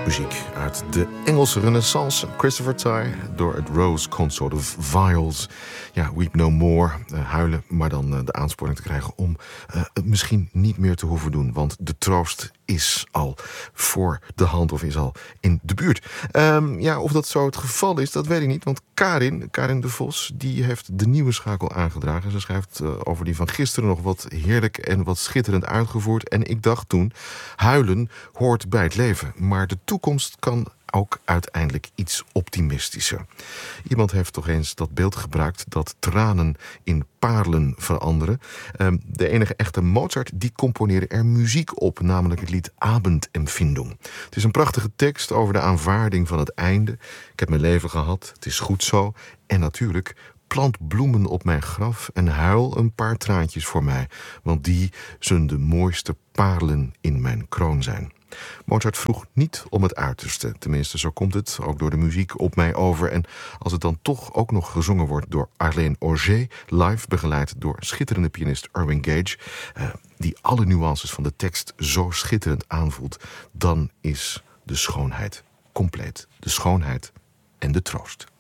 Muziek uit de Engelse Renaissance. Christopher Tye door het Rose Consort of Viols. Ja, Weep No More, huilen, maar dan de aansporing te krijgen om het misschien niet meer te hoeven doen. Want de troost is al voor de hand of is al in de buurt. Ja, of dat zo het geval is, dat weet ik niet. Want Karin de Vos, die heeft de nieuwe schakel aangedragen. Ze schrijft over die van gisteren nog wat heerlijk en wat schitterend uitgevoerd. En ik dacht toen, huilen hoort bij het leven. Maar de toekomst kan ook uiteindelijk iets optimistischer. Iemand heeft toch eens dat beeld gebruikt dat tranen in parelen veranderen. De enige echte Mozart die componeerde er muziek op, namelijk het lied Abendempfindung. Het is een prachtige tekst over de aanvaarding van het einde. Ik heb mijn leven gehad, het is goed zo. En natuurlijk, plant bloemen op mijn graf en huil een paar traantjes voor mij, want die zullen de mooiste parelen in mijn kroon zijn. Mozart vroeg niet om het uiterste. Tenminste, zo komt het ook door de muziek op mij over. En als het dan toch ook nog gezongen wordt door Arlene Auger, live begeleid door schitterende pianist Irving Gage, die alle nuances van de tekst zo schitterend aanvoelt, dan is de schoonheid compleet. De schoonheid en de troost.